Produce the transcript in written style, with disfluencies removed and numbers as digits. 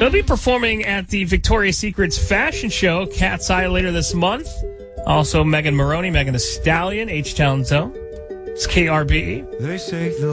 They'll be performing at the Victoria's Secret's fashion show, Cat's Eye, later this month. Also, Megan Maroney, Megan Thee Stallion, H-Town Zone. It's KRBE. They say